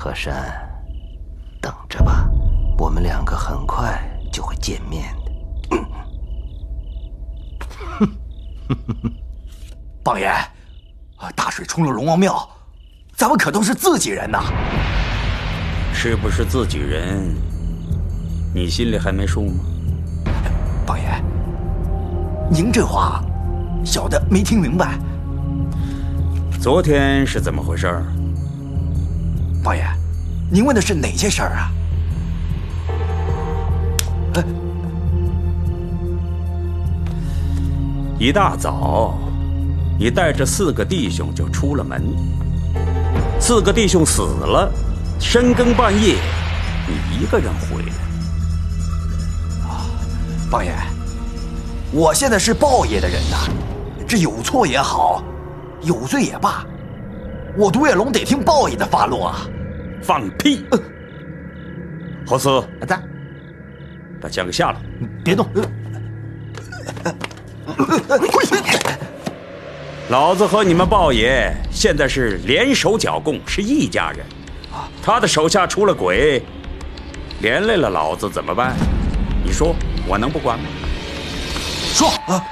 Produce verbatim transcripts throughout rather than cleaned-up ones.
和山，等着吧，我们两个很快就会见面的。 棒爷，大水冲了龙王庙，咱们可都是自己人呐。 是不是自己人，你心里还没数吗？ 棒爷，您这话，小的没听明白。 昨天是怎么回事？ 棒爷，您问的是哪些事儿啊？哎， 一大早，你带着四个弟兄就出了门，四个弟兄死了，深更半夜，你一个人回来。 啊，棒爷，我现在是报业的人呐，这有错也好，有罪也罢，我独眼龙得听报爷的发落啊！ 放屁！呃、侯四， 在， 把枪给下了， 别动。 老子和你们豹爷现在是联手剿共，是一家人。他的手下出了鬼，连累了老子怎么办？你说我能不管吗？ 说啊！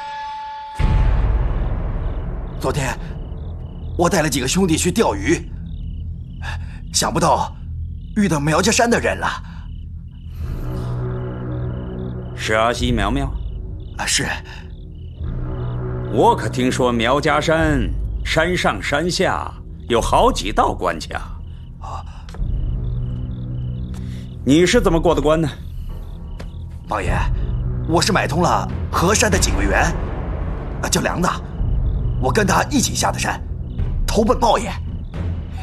昨天我带了几个兄弟去钓鱼，想不到遇到苗家山的人了。 是阿西苗苗？ 啊，是。 我可听说苗家山山上山下有好几道关卡。啊，你是怎么过的关呢？ 棒爷，我是买通了河山的警卫员，啊，叫梁的，我跟他一起下的山，投奔豹爷。